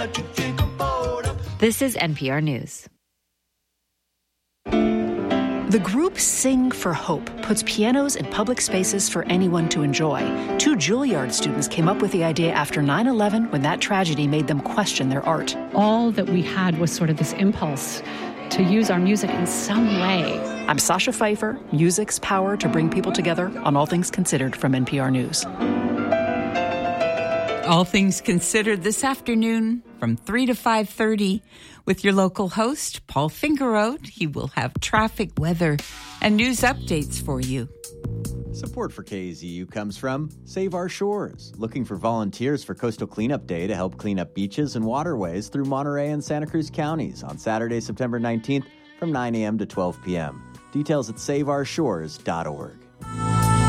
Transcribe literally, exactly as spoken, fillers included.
This is N P R News. The group Sing for Hope puts pianos in public spaces for anyone to enjoy. Two Juilliard students came up with the idea after nine eleven when that tragedy made them question their art. All that we had was sort of this impulse to use our music in some way. I'm Sasha Pfeiffer, music's power to bring people together on All Things Considered from N P R News. All Things Considered this afternoon from three to five thirty with your local host, Paul Fingeroth. He will have traffic, weather, and news updates for you. Support for K Z U comes from Save Our Shores, looking for volunteers for Coastal Cleanup Day to help clean up beaches and waterways through Monterey and Santa Cruz counties on Saturday, September nineteenth from nine a.m. to twelve p.m. Details at save our shores dot org.